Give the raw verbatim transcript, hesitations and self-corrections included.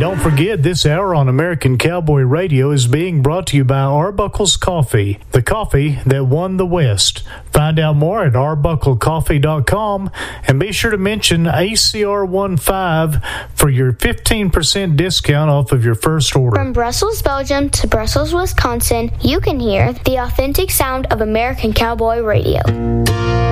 don't forget, this hour on American Cowboy Radio is being brought to you by Arbuckle's Coffee, the coffee that won the West. Find out more at arbuckle coffee dot com and be sure to mention A C R fifteen for your fifteen percent discount off of your first order. From Brussels, Belgium to Brussels, Wisconsin, you can hear the authentic sound of American Cowboy Radio.